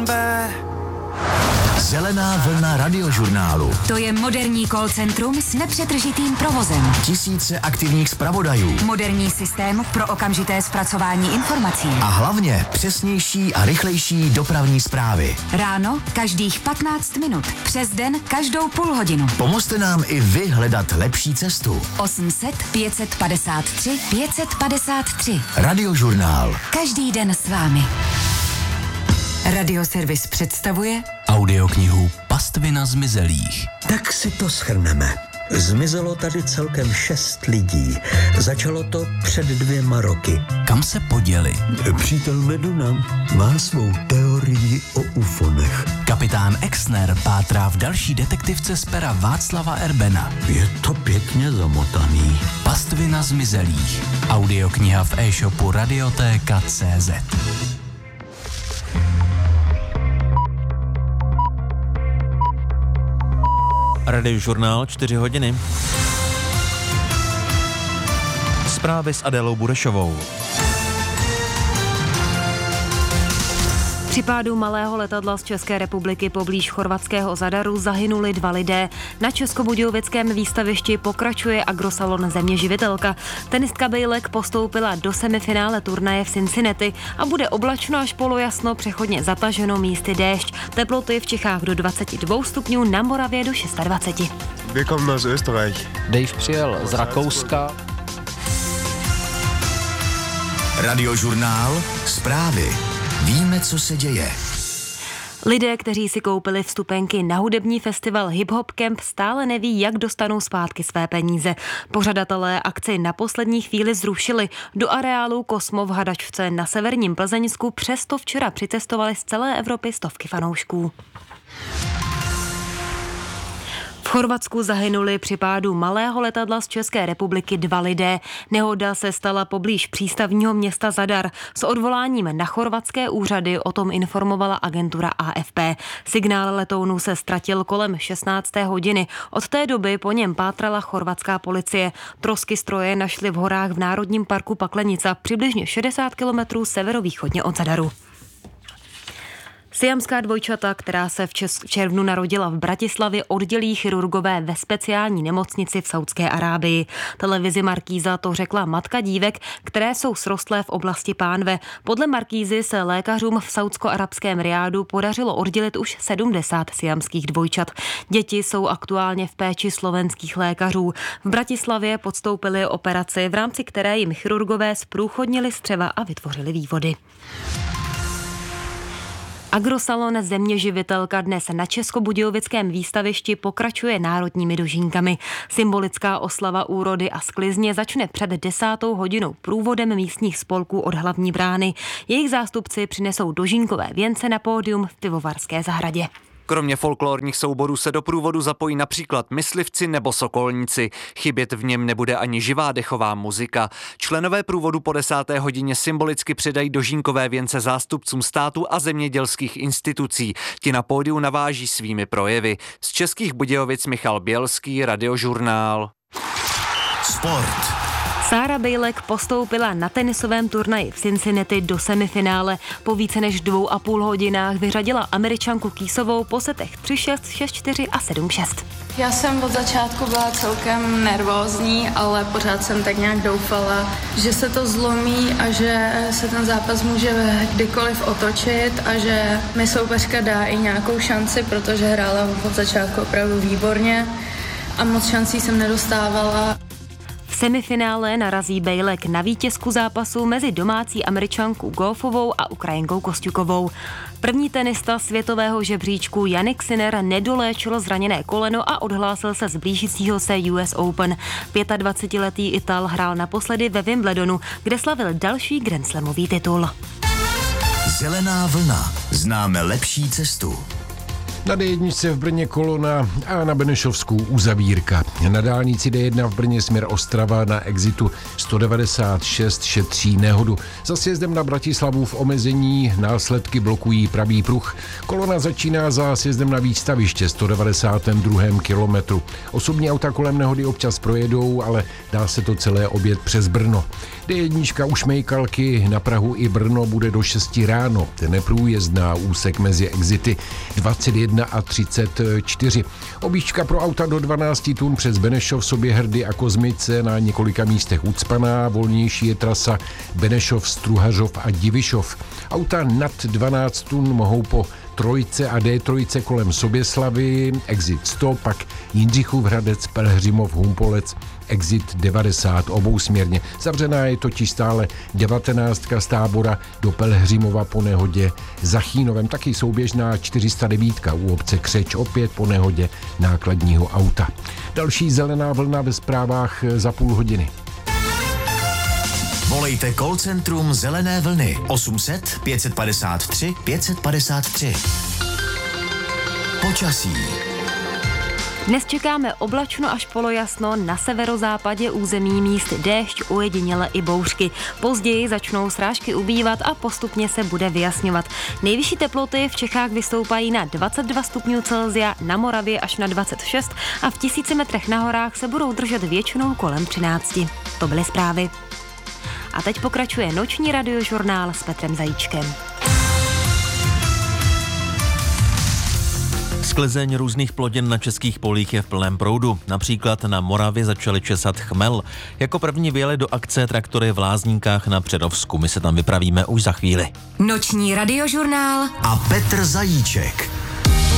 Zelená vlna radiožurnálu. To je moderní call centrum s nepřetržitým provozem. Tisíce aktivních zpravodajů. Moderní systém pro okamžité zpracování informací. A hlavně přesnější a rychlejší dopravní zprávy. Ráno každých 15 minut. Přes den každou půl hodinu. Pomozte nám i vy hledat lepší cestu. 800 553 553. Radiožurnál. Každý den s vámi. Radioservis představuje audioknihu Pastvina zmizelých. Tak si to shrneme. Zmizelo tady celkem 6 lidí. Začalo to před 2 roky. Kam se poděli? Přítel Meduna má svou teorii o ufonech. Kapitán Exner pátrá v další detektivce z pera Václava Erbena. Je to pěkně zamotaný. Pastvina zmizelých. Audiokniha v e-shopu Radioteka.cz. Radiožurnál 4 hodiny. Zprávy s Adélou Burešovou. Při pádu malého letadla z České republiky poblíž chorvatského Zadaru zahynuli 2 lidé. Na českobudějovickém výstavišti pokračuje agrosalon Země živitelka. Tenistka Bejlek postoupila do semifinále turnaje v Cincinnati a bude oblačno až polojasno, přechodně zataženo, místy déšť. Teploty v Čechách do 22 stupňů, na Moravě do 26. Willkommen aus Österreich. Dave přijel z Rakouska. Radiožurnál. Zprávy. Víme, co se děje. Lidé, kteří si koupili vstupenky na hudební festival Hip Hop Camp, stále neví, jak dostanou zpátky své peníze. Pořadatelé akci na poslední chvíli zrušili. Do areálu Kosmo v Hadačce na severním Plzeňsku přesto včera přicestovali z celé Evropy stovky fanoušků. V Chorvatsku zahynuli při pádu malého letadla z České republiky 2 lidé. Nehoda se stala poblíž přístavního města Zadar. S odvoláním na chorvatské úřady o tom informovala agentura AFP. Signál letounu se ztratil kolem 16. hodiny. Od té doby po něm pátrala chorvatská policie. Trosky stroje našli v horách v Národním parku Paklenica, přibližně 60 kilometrů severovýchodně od Zadaru. Siamská dvojčata, která se v červnu narodila v Bratislavě, oddělí chirurgové ve speciální nemocnici v Saúdské Arábii. Televizi Markíza to řekla matka dívek, které jsou srostlé v oblasti pánve. Podle Markízy se lékařům v saúdsko-arabském Riádu podařilo oddělit už 70 siamských dvojčat. Děti jsou aktuálně v péči slovenských lékařů. V Bratislavě podstoupili operaci, v rámci které jim chirurgové zprůchodnili střeva a vytvořili vývody. Agrosalon Země živitelka dnes na českobudějovickém výstavišti pokračuje národními dožínkami. Symbolická oslava úrody a sklizně začne před 10. hodinou průvodem místních spolků od hlavní brány. Jejich zástupci přinesou dožínkové věnce na pódium v Pivovarské zahradě. Kromě folklorních souborů se do průvodu zapojí například myslivci nebo sokolníci. Chybět v něm nebude ani živá dechová muzika. Členové průvodu po 10. hodině symbolicky předají dožínkové věnce zástupcům státu a zemědělských institucí. Ti na pódiu naváží svými projevy. Z Českých Budějovic Michal Bělský, Radiožurnál. Sport. Sára Bejlek postoupila na tenisovém turnaji v Cincinnati do semifinále. Po více než 2,5 hodinách vyřadila Američanku Kýsovou po setech 3-6, 6-4 a 7-6. Já jsem od začátku byla celkem nervózní, ale pořád jsem tak nějak doufala, že se to zlomí a že se ten zápas může kdykoliv otočit a že mi soupeřka dá i nějakou šanci, protože hrála od začátku opravdu výborně a moc šancí jsem nedostávala. V semifinále narazí Bejlek na vítězku zápasu mezi domácí Američankou Goffovou a Ukrajinkou Kosťukovou. První tenista světového žebříčku Jannik Sinner nedoléčil zraněné koleno a odhlásil se z blížícího se US Open. 25-letý Ital hrál naposledy ve Wimbledonu, kde slavil další grandslamový titul. Zelená vlna. Známe lepší cestu. Na D1 v Brně kolona a na Benešovskou uzavírka. Na dálnici D1 v Brně směr Ostrava na exitu 196 šetří nehodu. Za sjezdem na Bratislavu v omezení následky blokují pravý pruh. Kolona začíná za sjezdem na výstaviště 192. kilometru. Osobní auta kolem nehody občas projedou, ale dá se to celé objet přes Brno. D1 u Šmejkalky na Prahu i Brno bude do 6 ráno. Neprůjezdná úsek mezi exity 21 a 34. Objížďka pro auta do 12 tun přes Benešov, Soběhrdy a Kozmice na několika místech ucpaná. Volnější je trasa Benešov, Struhařov a Divišov. Auta nad 12 tun mohou po Trojce a D3 kolem Soběslavy, exit 100, pak Jindřichův Hradec, Pelhřimov, Humpolec, exit 90 obousměrně. Zavřená je totiž stále 19 z Tábora do Pelhřimova po nehodě za Chýnovem. Taky souběžná 409 u obce Křeč, opět po nehodě nákladního auta. Další zelená vlna ve zprávách za půl hodiny. Volejte call centrum Zelené vlny 800 553 553. Počasí. Dnes čekáme oblačno až polojasno, na severozápadě území míst déšť, ojediněle i bouřky. Později začnou srážky ubývat a postupně se bude vyjasňovat. Nejvyšší teploty v Čechách vystoupají na 22 stupňů Celsia, na Moravě až na 26 a v 1000 metrech na horách se budou držet většinou kolem 13. To byly zprávy. A teď pokračuje noční radiožurnál s Petrem Zajíčkem. Sklizeň různých plodin na českých polích je v plném proudu. Například na Moravě začaly česat chmel. Jako první vyjeli do akce traktory v Lázníkách na Přerovsku. My se tam vypravíme už za chvíli. Noční radiožurnál a Petr Zajíček.